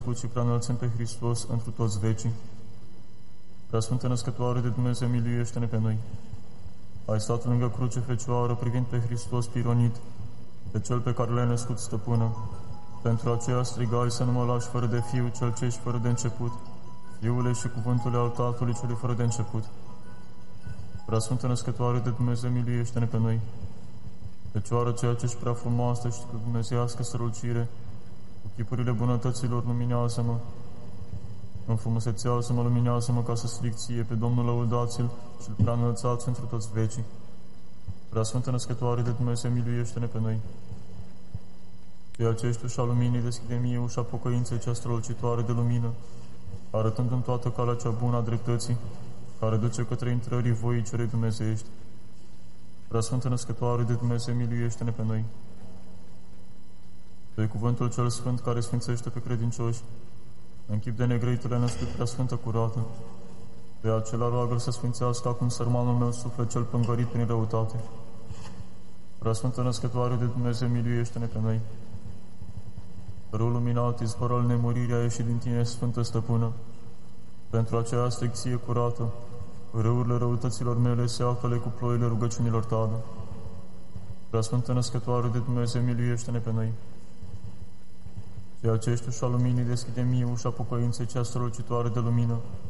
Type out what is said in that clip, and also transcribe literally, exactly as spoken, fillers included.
și prea înălțăm pe Hristos întru toți vecii. Preasfântă Născătoare de Dumnezeu, miluiește-ne pe noi. Ai stat lângă cruce, Fecioară, privind pe Hristos pironit, pe Cel pe care l-ai născut, Stăpână. Pentru aceea strigai să nu mă lași fără de Fiu, Cel ce ești fără de început, Fiule și Cuvântul al Tatălui celui fără de început. Preasfântă Născătoare de Dumnezeu, miluiește-ne pe noi. Fecioară, ceea ce ești prea frumoasă și cu dumnezeiască strălucire, cu chipurile bunătăților, luminează-mă. Înfrumusețează-mă, luminează-mă, ca să stric ție pe Domnul, lăudați-l și îl prea înălțați întru toți vecii. Preasfântă Născătoare de Dumnezeu, miluiește-ne pe noi. Ceea ce ești ușa luminii, deschide mie ușa pocăinței cea strălucitoare de lumină, arătând-mi toată calea cea bună a dreptății, care duce către intrării voii celei dumnezeiești. Preasfântă Născătoare de Dumnezeu, miluiește-ne pe noi. Tu cuvântul cel sfânt care sfințește pe credincioși, în chip de negrăitele născut, preasfântă curată. Pe acela roagă să sfințească acum sărmanul meu suflet cel pângărit prin răutate. Preasfântă Născătoare de Dumnezeu, miluiește-ne pe noi. Râul luminat, izvor al nemuririi, a ieșit din tine, Sfântă Stăpână. Pentru aceea stricție curată, râurile răutăților mele se află cu ploile rugăciunilor tale. Preasfântă Născătoare de Dumnezeu, miluiește-ne pe noi. Ceea ce ești ușa luminii, deschide mie ușa pocăinței cea strălucitoare de lumină,